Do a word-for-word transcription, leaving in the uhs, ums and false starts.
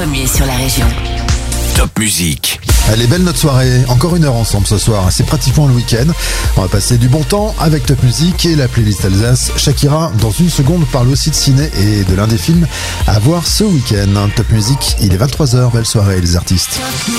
premier sur la région. Top Musique. Allez, belle notre soirée. Encore une heure ensemble ce soir. C'est pratiquement le week-end. On va passer du bon temps avec Top Musique et la playlist Alsace. Shakira, dans une seconde, parle aussi de ciné et de l'un des films à voir ce week-end. Top Musique, il est vingt-trois heures. Belle soirée les artistes.